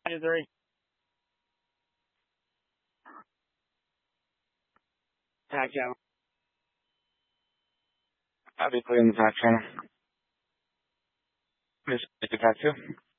2-3. Pack channel. Obviously in the back channel. Miss the pack 2.